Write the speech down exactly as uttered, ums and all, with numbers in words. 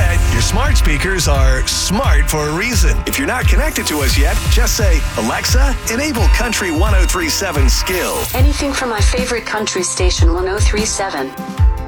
that your smart speakers are smart for a reason. If you're not connected to us yet, just say, Alexa, enable Country one oh three point seven Skill. Anything from my favorite country station, one oh three point seven.